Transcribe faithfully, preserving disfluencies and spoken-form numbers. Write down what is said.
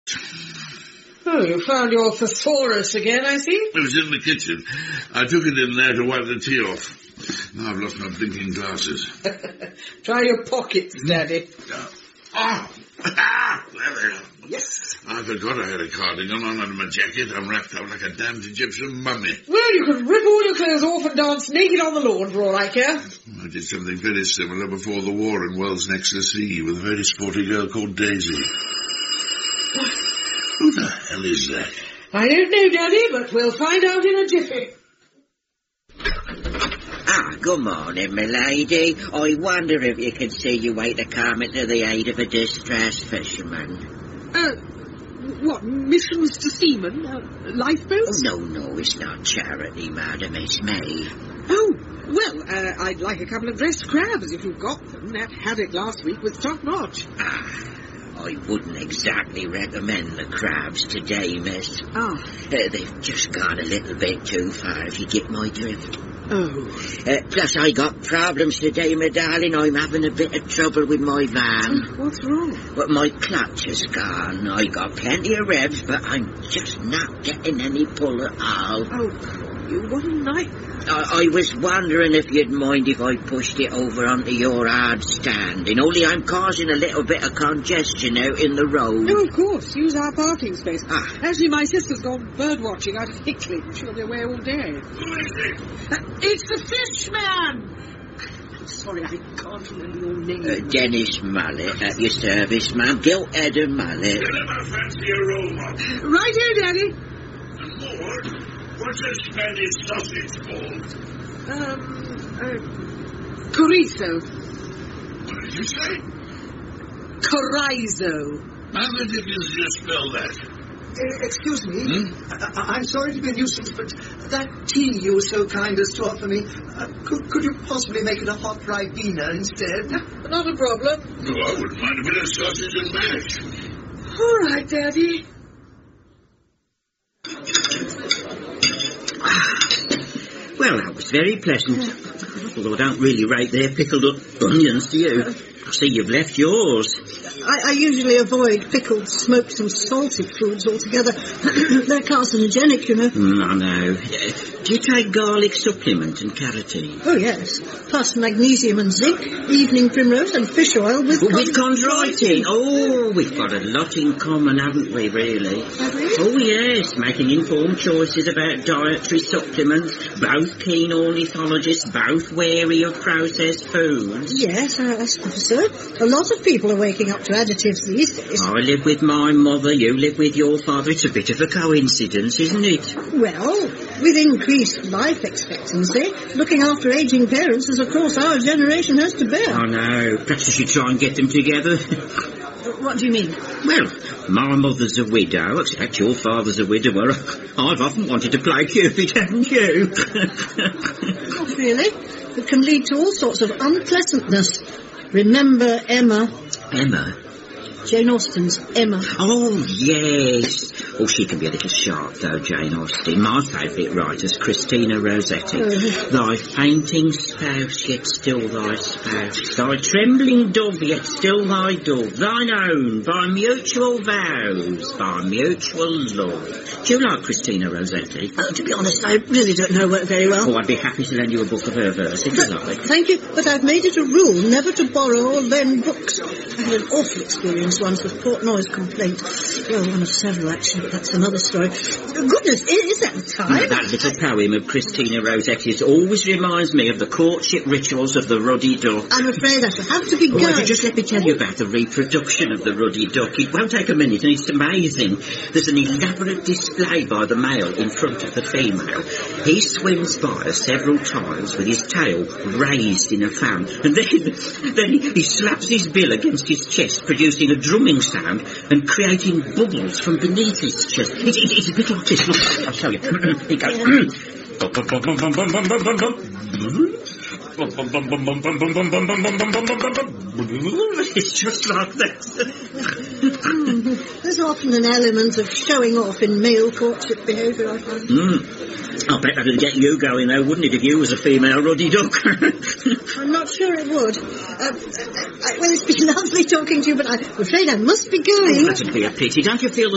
Oh, you found your thesaurus again, I see? It was in the kitchen. I took it in there to wipe the tea off. Now I've lost my blinking glasses. Try your pockets, Daddy. Oh, ah, ah, there they are. Yes. I forgot I had a cardigan on under my jacket. I'm wrapped up like a damned Egyptian mummy. Well, you could rip all your clothes off and dance naked on the lawn for all I care. I did something very similar before the war in Wells next to the sea with a very sporty girl called Daisy. Who the hell is that? I don't know, Daddy, but we'll find out in a jiffy. Ah, good morning, my lady. I wonder if you can see your way to come to the aid of a distressed fisherman. Uh, what, missions to seamen? Uh, lifeboats? Oh, no, no, it's not charity, madam, it's me. Oh, well, uh, I'd like a couple of dressed crabs if you've got them. That haddock last week was top-notch. Ah, I wouldn't exactly recommend the crabs today, miss. Ah. Uh, they've just gone a little bit too far, if you get my drift. Oh. Uh, plus, I got problems today, my darling. I'm having a bit of trouble with my van. Oh, what's wrong? But my clutch is gone. I got plenty of revs, but I'm just not getting any pull at all. Oh, you, what a night. I, I was wondering if you'd mind if I pushed it over onto your hard standing. Only I'm causing a little bit of congestion out in the road. No, of course. Use our parking space. Ah. Actually, my sister's gone bird watching out of Hickley. She'll be away all day. Who is it? Uh, it's the fish man! I'm sorry, I can't remember your name. Uh, Dennis Mallet, at your service, ma'am. Gilt-headed Mallet. You never fancy a roll model. Right here, Daddy. And more, what's a Spanish sausage called? Um, uh, chorizo. What did you say? Chorizo. How the dickens do you spell that? Uh, excuse me. Hmm? I- I'm sorry to be a nuisance, but that tea you were so kind as to offer me, uh, could, could you possibly make it a hot Ribena instead? Not a problem. Oh, I wouldn't mind a bit of sausage and mash. All right, Daddy. Well, that was very pleasant. Although I don't really rate their pickled onions, do you? I see you've left yours. I, I usually avoid pickled, smoked and salted foods altogether. They're carcinogenic, you know. Mm, I know. Uh, do you take garlic supplement and carotene? Oh, yes. Plus magnesium and zinc, evening primrose and fish oil with... Well, with chondroitin. Oh, we've got a lot in common, haven't we, really? Have we? Oh, yes. Making informed choices about dietary supplements. Both keen ornithologists, both wary of processed foods. Yes, I, I suppose so. A lot of people are waking up to additives these days. I live with my mother, you live with your father. It's a bit of a coincidence, isn't it? Well, with increased life expectancy, looking after ageing parents is, of course, our generation has to bear. I know. Perhaps you should try and get them together. What do you mean? Well, my mother's a widow, except your father's a widower. I've often wanted to play Cupid, haven't you? Not really. It can lead to all sorts of unpleasantness. Remember Emma? Emma? Jane Austen's Emma. Oh, yes. Oh, she can be a little sharp, though, Jane Austen. My favourite writer's Christina Rossetti. Oh. Thy fainting spouse, yet still thy spouse. Thy trembling dove, yet still thy dove. Thine own, by mutual vows, by mutual love. Do you like Christina Rossetti? Uh, to be honest, I really don't know her very well. Oh, I'd be happy to lend you a book of her verse, if you like. Thank you, but I've made it a rule never to borrow or lend books. I had an awful experience once with Portnoy's complaint. Well, one of several, actually, but that's another story. Goodness, is that time? Now, that little poem of Christina Rossetti's always reminds me of the courtship rituals of the ruddy duck. I'm afraid I shall have to be Oh, going. just let me tell you about the reproduction of the ruddy duck. It won't take a minute, and it's amazing. There's an elaborate display by the male in front of the female. He swims by her several times with his tail raised in a fan, and then, then he, he slaps his bill against his chest, producing a drumming sound and creating bubbles from beneath his chest. It, it, it's a bit like this. Look, I'll show you. He goes... It's just like that. mm, there's often an element of showing off in male courtship behaviour, I find. Mm. I bet that'd get you going, though, wouldn't it, if you was a female ruddy duck? I'm not sure it would. Uh, uh, well, it's been lovely talking to you, but I'm afraid I must be going. Oh, that'd be a pity. Don't you feel